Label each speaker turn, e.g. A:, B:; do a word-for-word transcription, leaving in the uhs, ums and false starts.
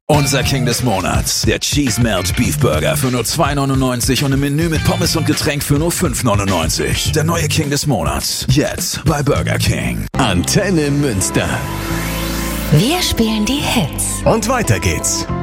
A: Unser King des Monats, der Cheese Melt Beef Burger für nur zwei neunundneunzig und im Menü mit Pommes und Getränk für nur fünf neunundneunzig. Der neue King des Monats, jetzt bei Burger King.
B: Antenne Münster.
C: Wir spielen die Hits.
B: Und weiter geht's.